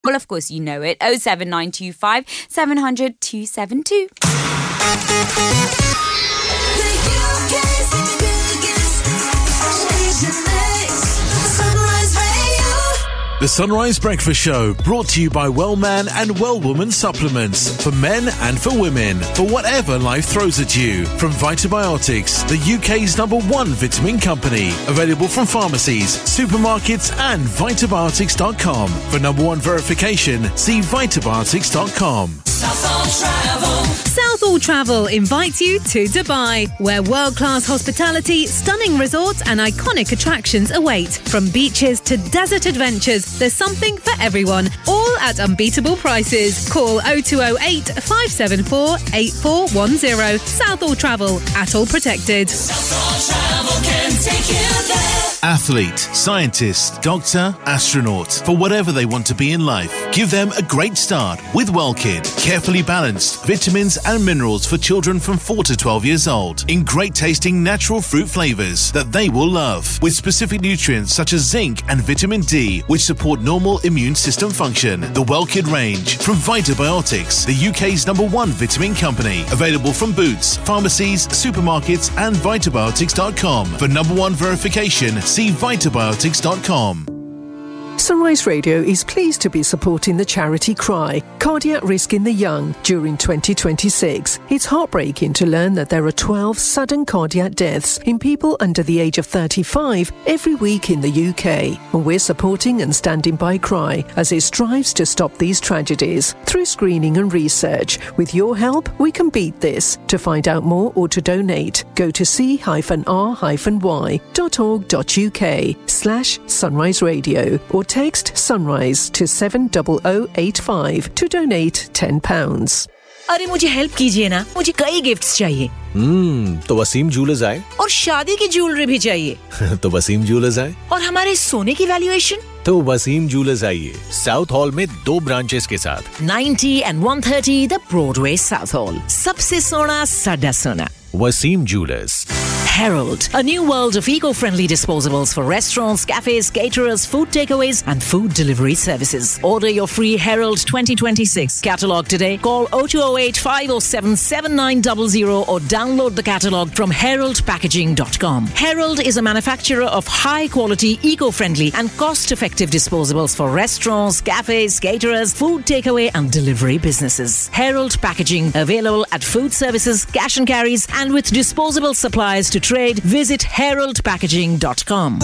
Well, of course, you know it. 07925 700 272. The Sunrise Breakfast Show, brought to you by Wellman and Wellwoman Supplements, for men and for women, for whatever life throws at you. From Vitabiotics, the UK's #1 vitamin company. Available from pharmacies, supermarkets and Vitabiotics.com. For #1 verification, see Vitabiotics.com. Southall Travel invites you to Dubai, where world-class hospitality, stunning resorts and iconic attractions await. From beaches to desert adventures, there's something for everyone, all at unbeatable prices. Call 0208 574 8410. Southall Travel, Atoll Protected. Southall Travel can take you there. Athlete, scientist, doctor, astronaut, for whatever they want to be in life, give them a great start with WellKid. Carefully balanced vitamins and minerals for children from 4 to 12 years old in great tasting natural fruit flavors that they will love, with specific nutrients such as zinc and vitamin D, which support normal immune system function. The WellKid range from Vitabiotics, the UK's #1 vitamin company. Available from Boots, pharmacies, supermarkets and Vitabiotics.com. For #1 verification, see Vitabiotics.com. Sunrise Radio is pleased to be supporting the charity CRY, Cardiac Risk in the Young, during 2026. It's heartbreaking to learn that there are 12 sudden cardiac deaths in people under the age of 35 every week in the UK. And we're supporting and standing by CRY as it strives to stop these tragedies through screening and research. With your help, we can beat this. To find out more or to donate, go to c-r-y.org.uk/Sunrise Radio or text Sunrise to 70085 to donate £10. अरे मुझे help कीजिए ना, मुझे कई gifts चाहिए। तो Wasim jewellers आए और शादी की ज्वेलरी भी चाहिए। तो वसीम ज्वेलर्स आए और हमारे सोने की वैल्यूएशन तो वसीम ज्वेलर्स आइए साउथ हॉल में 2 ब्रांचेस के साथ 90 and 130 the Broadway south hall सबसे सोना साडा सोना Wasim Jewelers. Herald, a new world of eco-friendly disposables for restaurants, cafes, caterers, food takeaways and food delivery services. Order your free Herald 2026 catalogue today. Call 0208 507 7900 or download the catalogue from heraldpackaging.com. Herald is a manufacturer of high-quality, eco-friendly and cost-effective disposables for restaurants, cafes, caterers, food takeaway and delivery businesses. Herald Packaging, available at food services, cash and carries and with disposable supplies to trade. Visit heraldpackaging.com.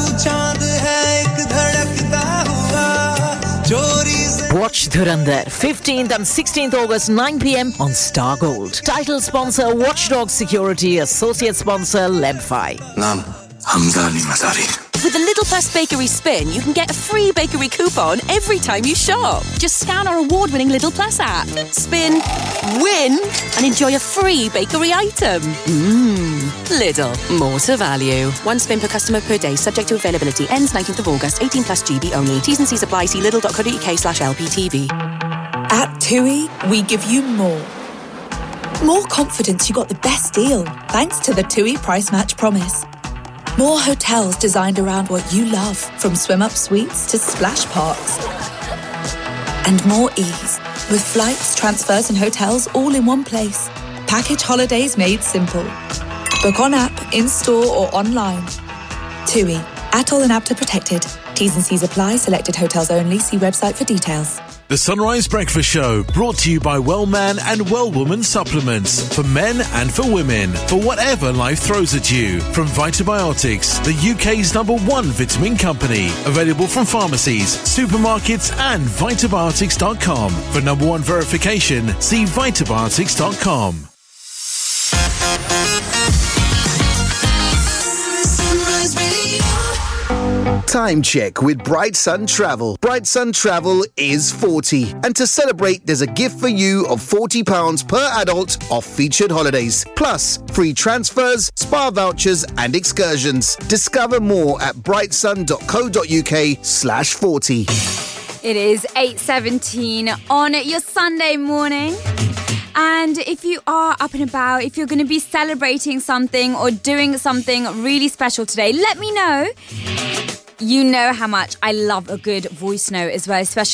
Watch Dhurandhar 15th and 16th August 9 p.m. on Star Gold. Title sponsor Watchdog Security, associate sponsor Lebfi. Naam Hamza Ali Mazari. With the Little Plus Bakery Spin, you can get a free bakery coupon every time you shop. Just scan our award-winning Little Plus app, spin, win, and enjoy a free bakery item. Lidl, more to value. One spin per customer per day, subject to availability. Ends 19th of August, 18 plus GB only. T's and C's apply. See lidl.co.uk/LPTV. At TUI, we give you more. More confidence you got the best deal, thanks to the TUI Price Match Promise. More hotels designed around what you love, from swim-up suites to splash parks. And more ease, with flights, transfers and hotels all in one place. Package holidays made simple. Book on app, in-store or online. TUI, Atoll and APTA protected. T's and C's apply. Selected hotels only. See website for details. The Sunrise Breakfast Show, brought to you by Wellman and Wellwoman Supplements, for men and for women, for whatever life throws at you. From Vitabiotics, the UK's #1 vitamin company. Available from pharmacies, supermarkets and Vitabiotics.com. For #1 verification, see Vitabiotics.com. Time check with Bright Sun Travel. Bright Sun Travel is 40. And to celebrate, there's a gift for you of £40 per adult off featured holidays. Plus, free transfers, spa vouchers and excursions. Discover more at brightsun.co.uk/40. It is 8:17 on your Sunday morning. And if you are up and about, if you're going to be celebrating something or doing something really special today, let me know. You know how much I love a good voice note as well, especially